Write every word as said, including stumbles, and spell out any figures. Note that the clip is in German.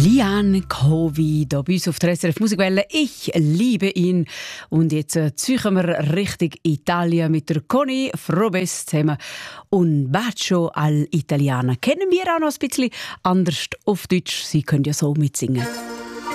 Lian Covi, hier bei uns auf der S R F Musikwelle. Ich liebe ihn. Und jetzt äh, ziehen wir Richtung Italien mit der Conny Frobes zusammen. Und Bacio all'Italiana kennen wir auch noch ein bisschen anders auf Deutsch. Sie können ja so mitsingen.